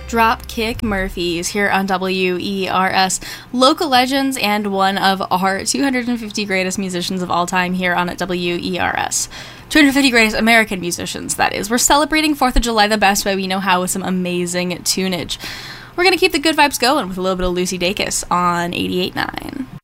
Dropkick Murphys here on WERS. Local legends and one of our 250 greatest musicians of all time here on WERS. 250 greatest American musicians, that is. We're celebrating 4th of July the best way we know how with some amazing tunage. We're going to keep the good vibes going with a little bit of Lucy Dacus on 88.9.